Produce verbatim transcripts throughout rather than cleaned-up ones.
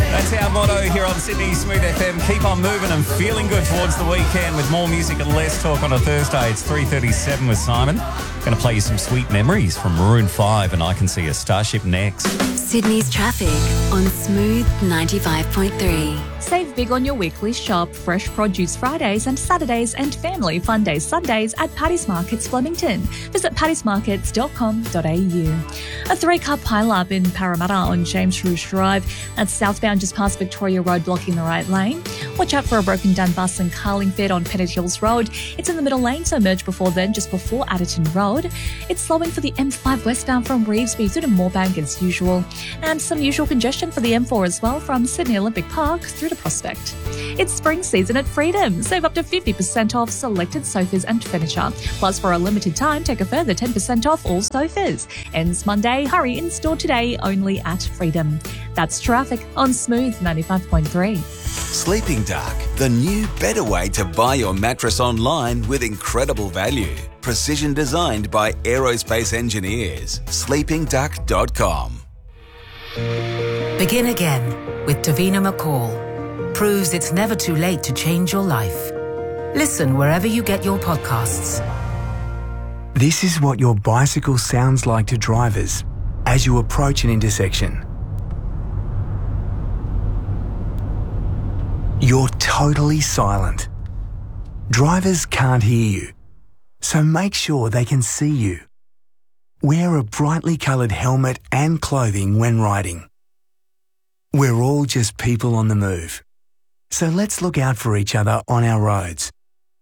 That's our motto here on Sydney Smooth F M. Keep on moving and feeling good towards the weekend with more music and less talk on a Thursday. It's three thirty-seven with Simon. Going to play you some sweet memories from Maroon five and I Can See a Starship next. Sydney's traffic on Smooth ninety-five point three. Save big on your weekly shop. Fresh produce Fridays and Saturdays and family fun days Sundays at Paddy's Markets Flemington. Visit paddys markets dot com dot a u. A three-car pile-up in Parramatta on James Rouge Drive. That's southbound just past Victoria Road, blocking the right lane. Watch out for a broken down bus in Carlingford on Pennant Hills Road. It's in the middle lane, so merge before then, just before Adderton Road. It's slowing for the M five westbound from Revesby through to Moorebank as usual. And some usual congestion for the M four as well from Sydney Olympic Park through to Prospect. It's spring season at Freedom. Save up to fifty percent off selected sofas and furniture. Plus, for a limited time, take a further ten percent off all sofas. Ends Monday. Hurry in store today only at Freedom. That's traffic on Smooth ninety-five point three. Sleeping Dark, the new better way to buy your mattress online with incredible value. Precision designed by aerospace engineers. sleeping duck dot com. Begin again with Davina McCall. Proves it's never too late to change your life. Listen wherever you get your podcasts. This is what your bicycle sounds like to drivers as you approach an intersection. You're totally silent. Drivers can't hear you, so make sure they can see you. Wear a brightly coloured helmet and clothing when riding. We're all just people on the move, so let's look out for each other on our roads.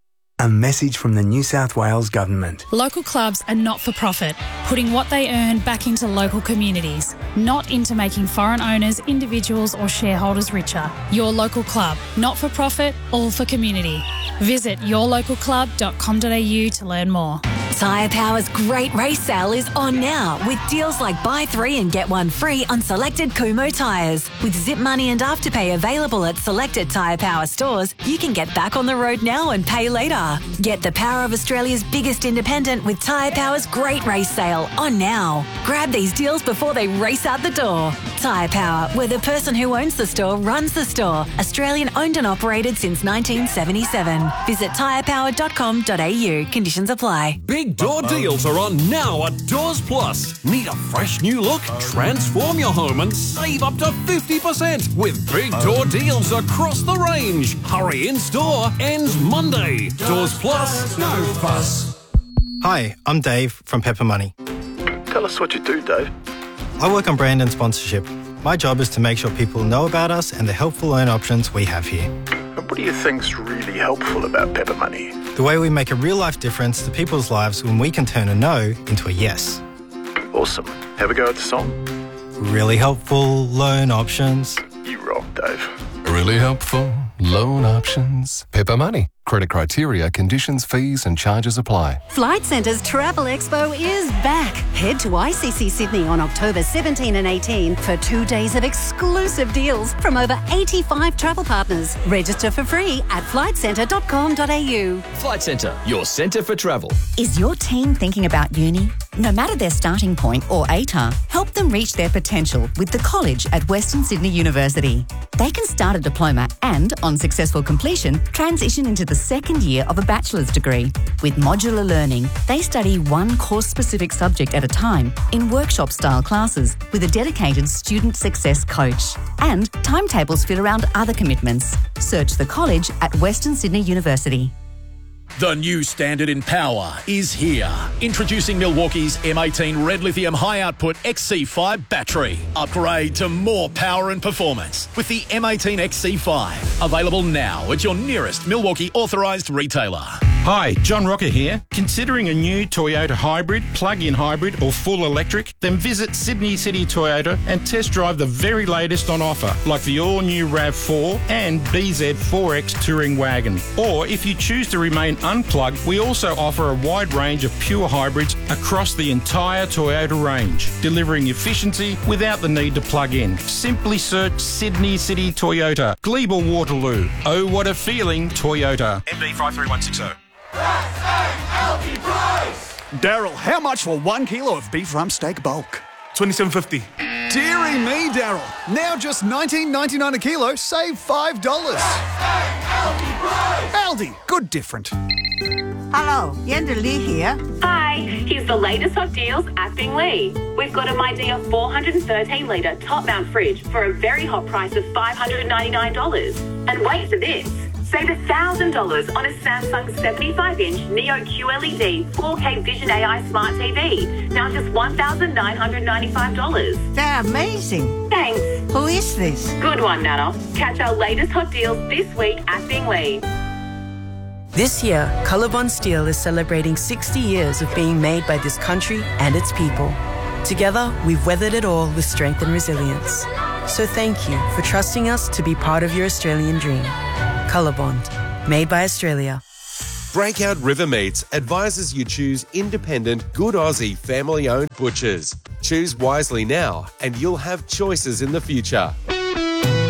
A message from the New South Wales Government. Local clubs are not-for-profit, putting what they earn back into local communities, not into making foreign owners, individuals or shareholders richer. Your local club, not-for-profit, all for community. Visit your local club dot com dot a u to learn more. Tyre Power's great race sale is on now with deals like buy three and get one free on selected Kumho tyres. With Zip Money and Afterpay available at selected Tyre Power stores, you can get back on the road now and pay later. Get the power of Australia's biggest independent with Tyre Power's great race sale on now. Grab these deals before they race out the door. Tyre Power, where the person who owns the store runs the store. Australian owned and operated since nineteen seventy-seven. Visit tyre power dot com dot a u. Conditions apply. Big door deals are on now at Doors Plus. Need a fresh new look? Transform your home and save up to fifty percent with big door deals across the range. Hurry in store, ends Monday. Doors Plus, no fuss. Hi, I'm Dave from Pepper Money. Tell us what you do, Dave. I work on brand and sponsorship. My job is to make sure people know about us and the helpful loan options we have here. And what do you think's really helpful about Pepper Money? The way we make a real-life difference to people's lives when we can turn a no into a yes. Awesome. Have a go at the song. Really helpful loan options. You rock, Dave. Really helpful loan options. Pepper Money. Credit criteria, conditions, fees and charges apply. Flight Centre's Travel Expo is back. Head to I C C Sydney on October seventeenth and eighteenth for two days of exclusive deals from over eighty-five travel partners. Register for free at flight centre dot com dot a u. Flight Centre, your centre for travel. Is your team thinking about uni? No matter their starting point or A T A R, help them reach their potential with the college at Western Sydney University. They can start a diploma and, on successful completion, transition into the second year of a bachelor's degree. With modular learning, they study one course-specific subject at a time in workshop-style classes with a dedicated student success coach. And timetables fit around other commitments. Search the college at Western Sydney University. The new standard in power is here. Introducing Milwaukee's M eighteen Red Lithium High Output X C five battery. Upgrade to more power and performance with the M eighteen X C five. Available now at your nearest Milwaukee authorised retailer. Hi, John Rocker here. Considering a new Toyota hybrid, plug-in hybrid or full electric? Then visit Sydney City Toyota and test drive the very latest on offer, like the all-new RAV four and B Z four X Touring Wagon. Or if you choose to remain unplugged, we also offer a wide range of pure hybrids across the entire Toyota range, delivering efficiency without the need to plug in. Simply search Sydney City Toyota, Glebe or Waterloo. Oh, what a feeling, Toyota. M D five three one six zero. Daryl, how much for one kilo of beef rump steak bulk? twenty-seven fifty. Deary me, Daryl. Now just nineteen ninety-nine a kilo, save five dollars. Aldi, good different. Hello, Yenda Lee here. Hi, here's the latest hot deals at Binglee. We've got a Midea four hundred thirteen litre top mount fridge for a very hot price of five hundred ninety-nine dollars. And wait for this. Save one thousand dollars on a Samsung seventy-five inch Neo Q L E D four K Vision A I Smart T V. Now just one thousand nine hundred ninety-five dollars. They're amazing. Thanks. Who is this? Good one, Nana. Catch our latest hot deals this week at Binglee. This year, Colorbond Steel is celebrating sixty years of being made by this country and its people. Together, we've weathered it all with strength and resilience. So thank you for trusting us to be part of your Australian dream. Colorbond, made by Australia. Breakout River Meats advises you choose independent, good Aussie, family-owned butchers. Choose wisely now and you'll have choices in the future.